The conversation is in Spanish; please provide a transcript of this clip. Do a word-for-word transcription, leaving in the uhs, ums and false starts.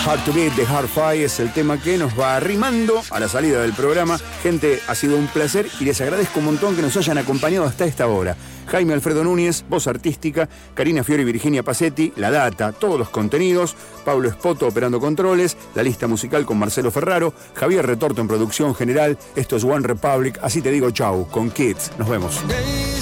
Hard to Beat de Hard-Fi es el tema que nos va arrimando a la salida del programa. Gente, ha sido un placer y les agradezco un montón que nos hayan acompañado hasta esta hora. Jaime Alfredo Núñez, voz artística, Karina Fiori y Virginia Pacetti, la data, todos los contenidos, Pablo Espoto operando controles, la lista musical con Marcelo Ferraro, Javier Retorto en producción general. Esto es One Republic, así te digo chau, con Kids. Nos vemos.